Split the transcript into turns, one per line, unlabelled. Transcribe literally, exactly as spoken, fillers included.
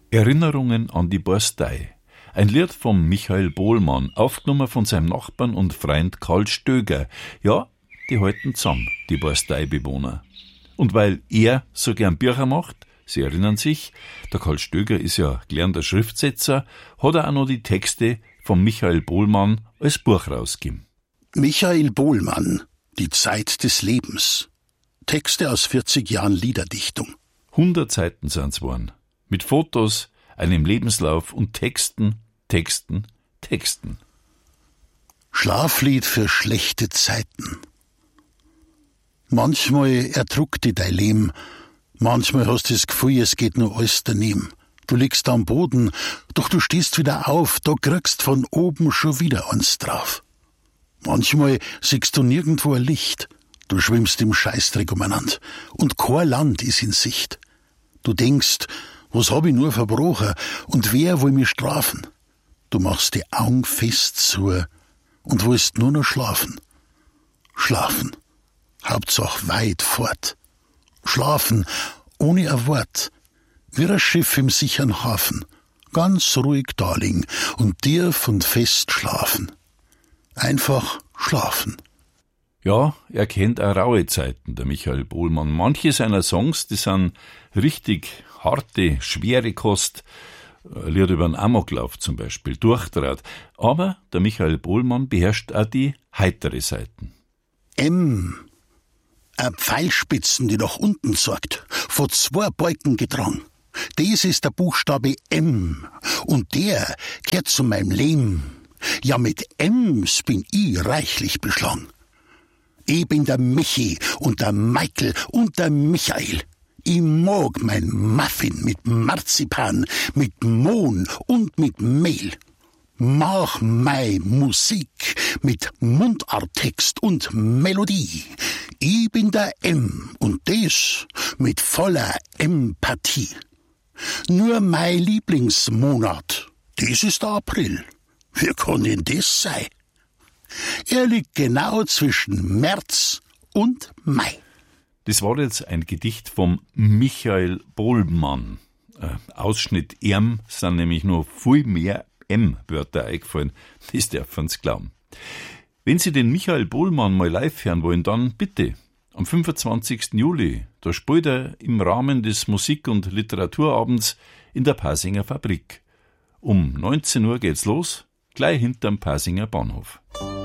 Erinnerungen an die Borstei. Ein Lied von Michael Bohlmann, aufgenommen von seinem Nachbarn und Freund Karl Stöger. Ja, die halten zusammen, die Borstei-Bewohner. Und weil er so gern Bücher macht, Sie erinnern sich, der Karl Stöger ist ja gelernter Schriftsetzer, hat er auch noch die Texte von Michael Bohlmann als Buch rausgegeben.
Michael Bohlmann, Die Zeit des Lebens. Texte aus vierzig Jahren Liederdichtung.
hundert Seiten sind's geworden. Mit Fotos, einem Lebenslauf und Texten, Texten, Texten.
Schlaflied für schlechte Zeiten. Manchmal erdruckt dich dein Leben, manchmal hast du das Gefühl, es geht nur alles daneben. Du liegst am Boden, doch du stehst wieder auf, da kriegst von oben schon wieder eins drauf. Manchmal siehst du nirgendwo ein Licht, du schwimmst im Scheißdreck umeinander und kein Land ist in Sicht. Du denkst, was hab ich nur verbrochen und wer will mich strafen? Du machst die Augen fest zu und willst nur noch schlafen. Schlafen, Hauptsache weit fort. Schlafen, ohne ein Wort, wie ein Schiff im sicheren Hafen, ganz ruhig daliegen und tief und fest schlafen. Einfach schlafen.
Ja, er kennt auch raue Zeiten, der Michael Bohlmann. Manche seiner Songs, die sind richtig harte, schwere Kost. Ein Lied über einen Amoklauf zum Beispiel, Durchdraht. Aber der Michael Bohlmann beherrscht auch die heitere Seiten.
M. Eine Pfeilspitzen, die nach unten zeigt, von zwei Balken getragen. Das ist der Buchstabe M. Und der gehört zu meinem Leben. Ja, mit M's bin ich reichlich beschlagen. Ich bin der Michi und der Michael und der Michael. Ich mag mein Muffin mit Marzipan, mit Mohn und mit Mehl. Mach mei Musik mit Mundarttext und Melodie. Ich bin der M und das mit voller Empathie. Nur mein Lieblingsmonat, das ist der April. Wie kann denn das sein? Er liegt genau zwischen März und Mai.
Das war jetzt ein Gedicht vom Michael Bohlmann. Äh, Ausschnitt M sind nämlich noch viel mehr M-Wörter eingefallen. Das darf man uns glauben. Wenn Sie den Michael Bohlmann mal live hören wollen, dann bitte. Am fünfundzwanzigsten Juli, da spielt er im Rahmen des Musik- und Literaturabends in der Pasinger Fabrik. Um neunzehn Uhr geht's los, gleich hinterm Pasinger Bahnhof.